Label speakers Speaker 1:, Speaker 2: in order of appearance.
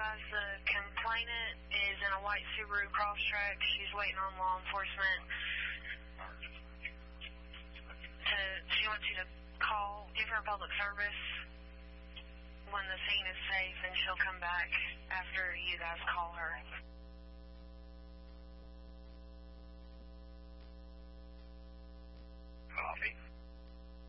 Speaker 1: advise the complainant is in a white Subaru Crosstrek. She's waiting on law enforcement. She wants you to call, give her public service when the scene is safe, and she'll come back after you guys call her.